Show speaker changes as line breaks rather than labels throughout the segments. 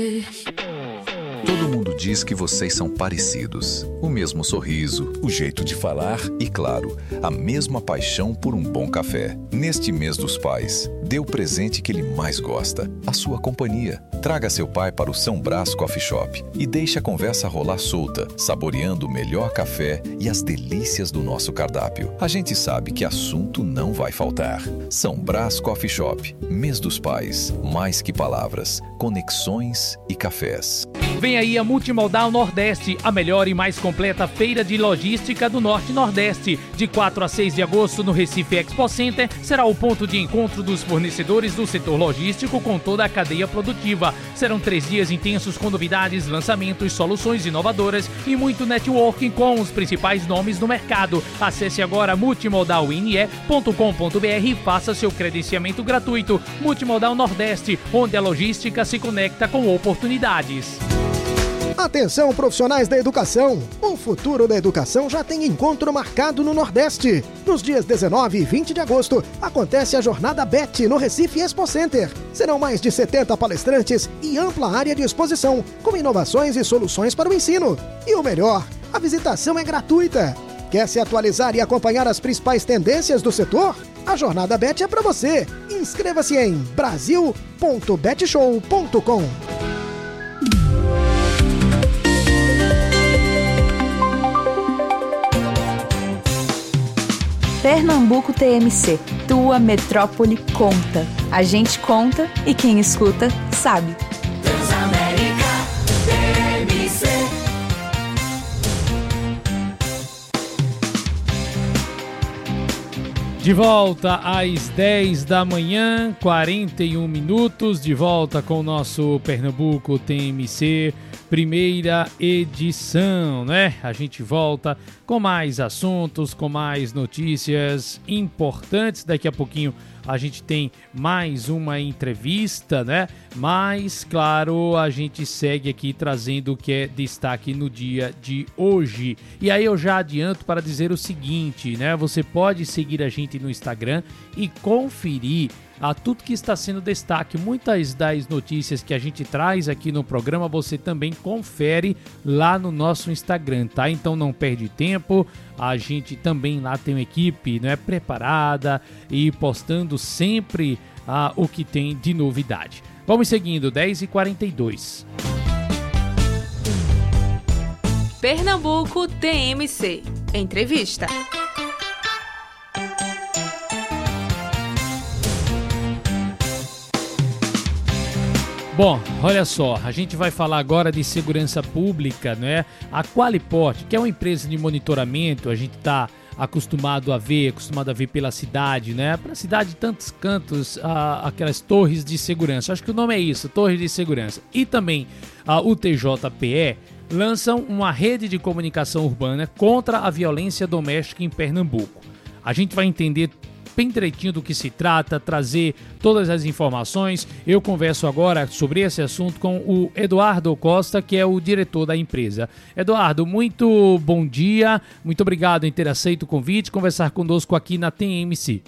Todo mundo diz que vocês são parecidos. O mesmo sorriso, o jeito de falar e, claro, a mesma paixão por um bom café. Neste mês dos pais, dê o presente que ele mais gosta, a sua companhia. Traga seu pai para o São Brás Coffee Shop e deixe a conversa rolar solta, saboreando o melhor café e as delícias do nosso cardápio. A gente sabe que assunto não vai faltar. São Brás Coffee Shop, mês dos pais, mais que palavras, conexões e cafés.
Vem aí a Multimodal Nordeste, a melhor e mais completa feira de logística do Norte e Nordeste. De 4 a 6 de agosto no Recife Expo Center, será o ponto de encontro dos fornecedores do setor logístico com toda a cadeia produtiva. Serão 3 dias intensos com novidades, lançamentos, soluções inovadoras e muito networking com os principais nomes do mercado. Acesse agora multimodalne.com.br e faça seu credenciamento gratuito. Multimodal Nordeste, onde a logística se conecta com oportunidades.
Atenção, profissionais da educação! O futuro da educação já tem encontro marcado no Nordeste. Nos dias 19 e 20 de agosto, acontece a Jornada BET no Recife Expo Center. Serão mais de 70 palestrantes e ampla área de exposição, com inovações e soluções para o ensino. E o melhor, a visitação é gratuita. Quer se atualizar e acompanhar as principais tendências do setor? A Jornada BET é para você. Inscreva-se em brasil.betshow.com.
Pernambuco TMC, tua metrópole conta. A gente conta e quem escuta sabe.
Transamérica TMC.
De volta às 10 da manhã, 41 minutos, de volta com o nosso Pernambuco TMC, primeira edição, né? A gente volta com mais assuntos, com mais notícias importantes. Daqui a pouquinho a gente tem mais uma entrevista, né? Mas, claro, a gente segue aqui trazendo o que é destaque no dia de hoje. E aí eu já adianto para dizer o seguinte, né? Você pode seguir a gente no Instagram e conferir a tudo que está sendo destaque. Muitas das notícias que a gente traz aqui no programa você também confere lá no nosso Instagram, tá? Então não perde tempo, a gente também lá tem uma equipe, né, preparada e postando sempre o que tem de novidade. Vamos seguindo, 10h42.
Pernambuco TMC. Entrevista.
Bom, olha só, a gente vai falar agora de segurança pública, né? A Qualiport, que é uma empresa de monitoramento, a gente está acostumado a ver pela cidade, né? Para a cidade, tantos cantos, aquelas torres de segurança. Acho que o nome é isso, torres de segurança. E também o TJPE lançam uma rede de comunicação urbana contra a violência doméstica em Pernambuco. A gente vai entender bem direitinho do que se trata, trazer todas as informações. Eu converso agora sobre esse assunto com o Eduardo Costa, que é o diretor da empresa. Eduardo, muito bom dia, muito obrigado em ter aceito o convite, conversar conosco aqui na TMC.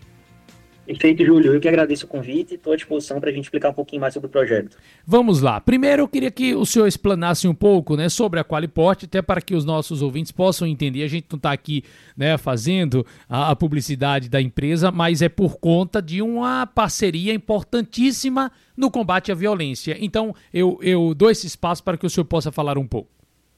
Perfeito, Júlio. Eu que agradeço o convite e estou à disposição para a gente explicar um pouquinho mais sobre o projeto.
Vamos lá. Primeiro, eu queria que o senhor explanasse um pouco, né, sobre a Qualiport, até para que os nossos ouvintes possam entender. A gente não está aqui, né, fazendo a publicidade da empresa, mas é por conta de uma parceria importantíssima no combate à violência. Então, eu dou esse espaço para que o senhor possa falar um pouco.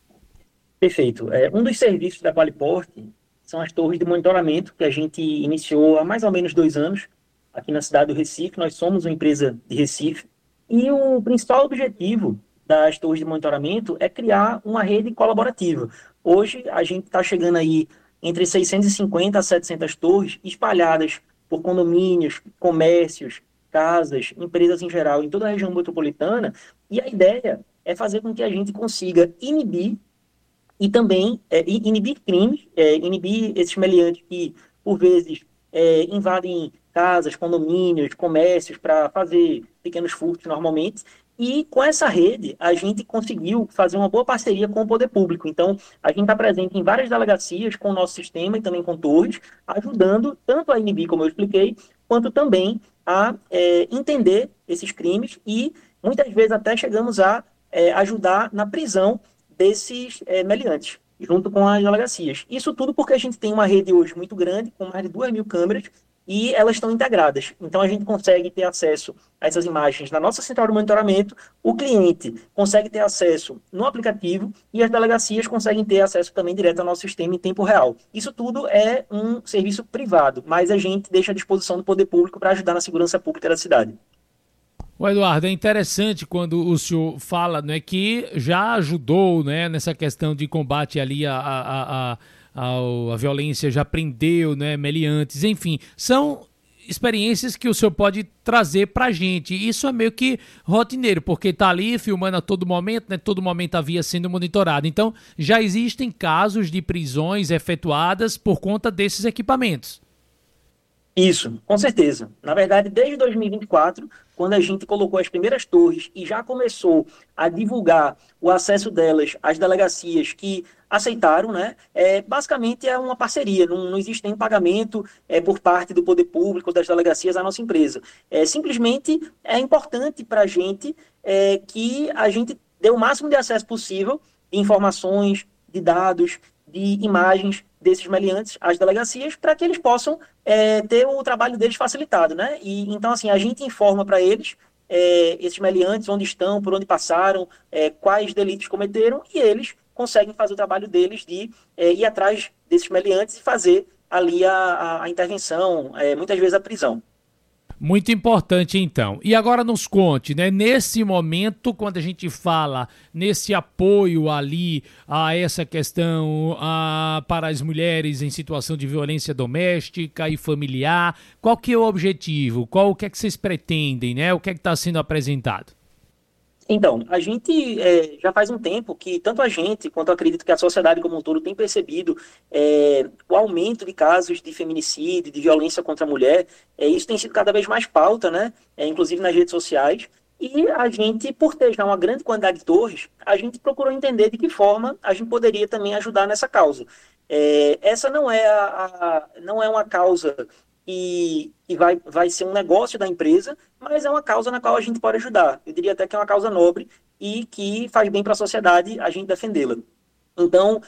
Perfeito. Um dos serviços da Qualiport são as torres de monitoramento que a gente iniciou há mais ou menos 2 anos, aqui na cidade do Recife. Nós somos uma empresa de Recife e o principal objetivo das torres de monitoramento é criar uma rede colaborativa. Hoje a gente está chegando aí entre 650 a 700 torres espalhadas por condomínios, comércios, casas, empresas em geral, em toda a região metropolitana, e a ideia é fazer com que a gente consiga inibir e também inibir crimes, inibir esses meliantes que, por vezes, invadem casas, condomínios, comércios para fazer pequenos furtos normalmente. E com essa rede, a gente conseguiu fazer uma boa parceria com o poder público. Então, a gente está presente em várias delegacias com o nosso sistema e também com torres, ajudando tanto a inibir, como eu expliquei, quanto também a entender esses crimes e muitas vezes até chegamos a ajudar na prisão desses meliantes, junto com as delegacias. Isso tudo porque a gente tem uma rede hoje muito grande, com mais de 2.000 câmeras, e elas estão integradas. Então, a gente consegue ter acesso a essas imagens na nossa central de monitoramento, o cliente consegue ter acesso no aplicativo e as delegacias conseguem ter acesso também direto ao nosso sistema em tempo real. Isso tudo é um serviço privado, mas a gente deixa à disposição do poder público para ajudar na segurança pública da cidade.
O Eduardo, é interessante quando o senhor fala, né, que já ajudou, né, nessa questão de combate ali a violência, já prendeu, né, meliantes, enfim, são experiências que o senhor pode trazer pra gente. Isso é meio que rotineiro, porque tá ali filmando a todo momento, né, todo momento havia sendo monitorado. Então, já existem casos de prisões efetuadas por conta desses equipamentos.
Isso, com certeza. Na verdade, desde 2024, quando a gente colocou as primeiras torres e já começou a divulgar o acesso delas às delegacias que aceitaram, né? Basicamente é uma parceria, não existe nenhum pagamento por parte do poder público, das delegacias à nossa empresa. Simplesmente é importante para a gente que a gente dê o máximo de acesso possível de informações, de dados, de imagens desses meliantes às delegacias para que eles possam ter o trabalho deles facilitado, né? E então, assim, a gente informa para eles esses meliantes, onde estão, por onde passaram, quais delitos cometeram, e eles conseguem fazer o trabalho deles de ir atrás desses meliantes e fazer ali a intervenção, muitas vezes a prisão.
Muito importante, então. E agora nos conte, né? Nesse momento, quando a gente fala nesse apoio ali a essa questão para as mulheres em situação de violência doméstica e familiar, qual que é o objetivo? O que é que vocês pretendem, né? O que é que está sendo apresentado?
Então, a gente já faz um tempo que tanto a gente quanto eu acredito que a sociedade como um todo tem percebido o aumento de casos de feminicídio, de violência contra a mulher. Isso tem sido cada vez mais pauta, né? Inclusive nas redes sociais. E a gente, por ter já uma grande quantidade de torres, a gente procurou entender de que forma a gente poderia também ajudar nessa causa. Essa não é uma causa que vai ser um negócio da empresa, mas é uma causa na qual a gente pode ajudar. Eu diria até que é uma causa nobre e que faz bem para a sociedade a gente defendê-la. Então,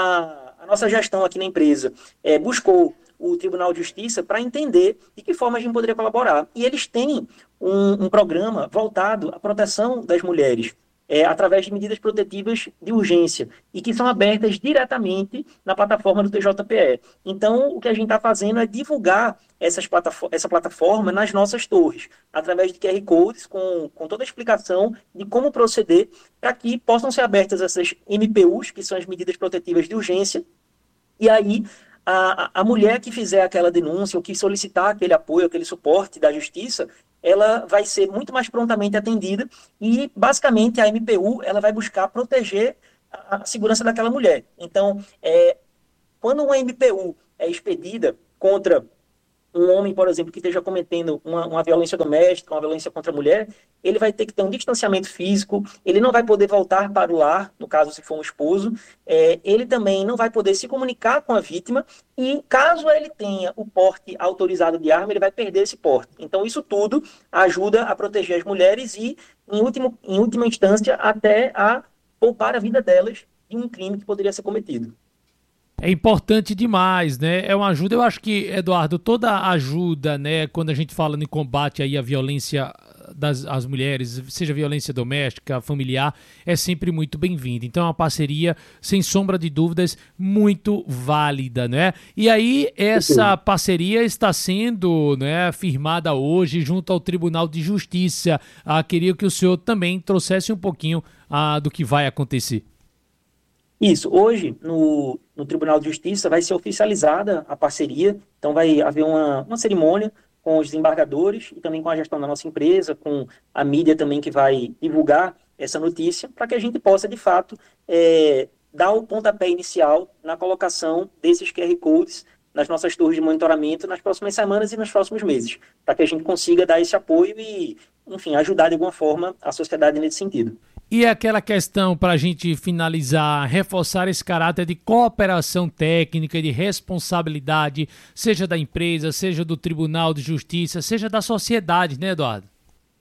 a nossa gestão aqui na empresa buscou o Tribunal de Justiça para entender de que forma a gente poderia colaborar. E eles têm um programa voltado à proteção das mulheres, através de medidas protetivas de urgência, e que são abertas diretamente na plataforma do TJPE. Então, o que a gente está fazendo é divulgar essa plataforma nas nossas torres, através de QR Codes, com toda a explicação de como proceder, para que possam ser abertas essas MPUs, que são as medidas protetivas de urgência, e aí a mulher que fizer aquela denúncia ou que solicitar aquele apoio, aquele suporte da justiça, ela vai ser muito mais prontamente atendida e, basicamente, a MPU ela vai buscar proteger a segurança daquela mulher. Então, quando uma MPU é expedida contra um homem, por exemplo, que esteja cometendo uma violência doméstica, uma violência contra a mulher, ele vai ter que ter um distanciamento físico, ele não vai poder voltar para o lar, no caso se for um esposo, ele também não vai poder se comunicar com a vítima e, caso ele tenha o porte autorizado de arma, ele vai perder esse porte. Então, isso tudo ajuda a proteger as mulheres e, em última instância, até a poupar a vida delas de um crime que poderia ser cometido.
É importante demais, né? É uma ajuda, eu acho que, Eduardo, toda ajuda, né, quando a gente fala em combate aí à violência das mulheres, seja violência doméstica, familiar, é sempre muito bem-vinda. Então é uma parceria, sem sombra de dúvidas, muito válida, né? E aí essa parceria está sendo, né, firmada hoje junto ao Tribunal de Justiça. Queria que o senhor também trouxesse um pouquinho do que vai acontecer.
Isso, hoje no Tribunal de Justiça vai ser oficializada a parceria, então vai haver uma cerimônia com os desembargadores e também com a gestão da nossa empresa, com a mídia também que vai divulgar essa notícia, para que a gente possa, de fato, dar o pontapé inicial na colocação desses QR Codes nas nossas torres de monitoramento nas próximas semanas e nos próximos meses, para que a gente consiga dar esse apoio e, enfim, ajudar de alguma forma a sociedade nesse sentido.
E aquela questão, para a gente finalizar, reforçar esse caráter de cooperação técnica e de responsabilidade, seja da empresa, seja do Tribunal de Justiça, seja da sociedade, né, Eduardo?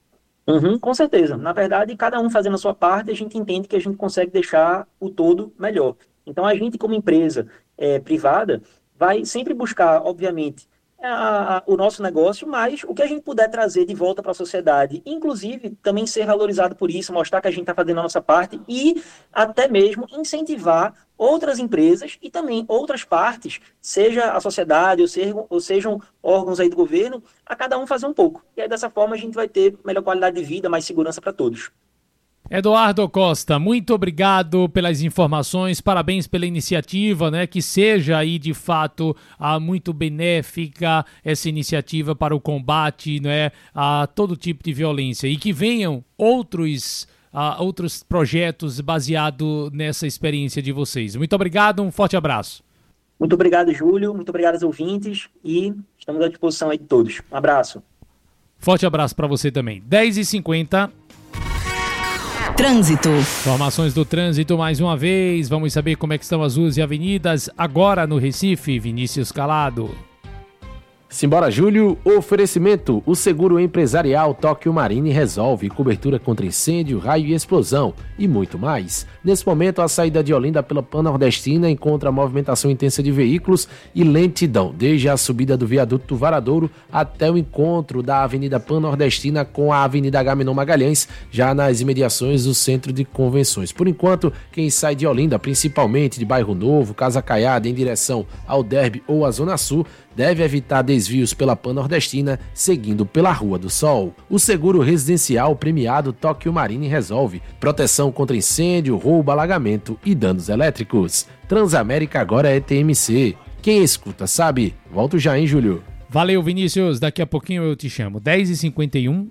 Com certeza. Na verdade, cada um fazendo a sua parte, a gente entende que a gente consegue deixar o todo melhor. Então, a gente, como empresa privada, vai sempre buscar, obviamente, o nosso negócio, mas o que a gente puder trazer de volta para a sociedade, inclusive também ser valorizado por isso, mostrar que a gente está fazendo a nossa parte e até mesmo incentivar outras empresas e também outras partes, seja a sociedade ou sejam órgãos aí do governo, a cada um fazer um pouco. E aí dessa forma a gente vai ter melhor qualidade de vida, mais segurança para todos.
Eduardo Costa, muito obrigado pelas informações, parabéns pela iniciativa, né? Que seja aí de fato muito benéfica essa iniciativa para o combate, né, a todo tipo de violência e que venham outros projetos baseados nessa experiência de vocês. Muito obrigado, um forte abraço.
Muito obrigado, Júlio, muito obrigado aos ouvintes e estamos à disposição aí de todos. Um abraço.
Forte abraço para você também. 10h50.
Trânsito.
Informações do trânsito mais uma vez. Vamos saber como é que estão as ruas e avenidas agora no Recife. Vinícius Calado.
Simbora, Júlio. Oferecimento. O seguro empresarial Tóquio Marine resolve cobertura contra incêndio, raio e explosão e muito mais. Nesse momento, a saída de Olinda pela Pan-Nordestina encontra movimentação intensa de veículos e lentidão, desde a subida do viaduto do Varadouro até o encontro da Avenida Pan-Nordestina com a Avenida Agamenon Magalhães, já nas imediações do Centro de Convenções. Por enquanto, quem sai de Olinda, principalmente de Bairro Novo, Casa Caiada, em direção ao Derby ou à Zona Sul, deve evitar desvios pela Pan-Nordestina, seguindo pela Rua do Sol. O seguro residencial premiado Tóquio Marine resolve proteção contra incêndio, roubo, alagamento e danos elétricos. Transamérica agora é TMC. Quem escuta sabe. Volto já, hein, Júlio?
Valeu, Vinícius. Daqui a pouquinho eu te chamo. 10h51.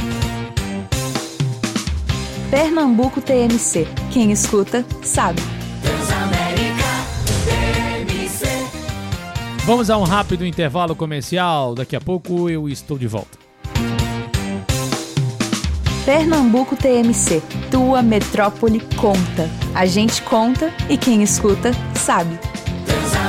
Pernambuco TMC. Quem escuta sabe.
Vamos a um rápido intervalo comercial. Daqui a pouco eu estou de volta.
Pernambuco TMC. Tua metrópole conta. A gente conta e quem escuta sabe.